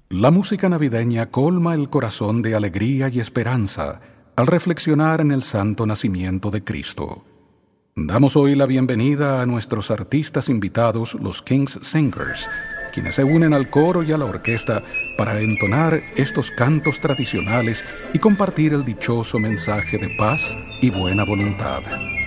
La música navideña colma el corazón de alegría y esperanza al reflexionar en el santo nacimiento de Cristo. Damos hoy la bienvenida a nuestros artistas invitados, los King's Singers, quienes se unen al coro y a la orquesta para entonar estos cantos tradicionales y compartir el dichoso mensaje de paz y buena voluntad.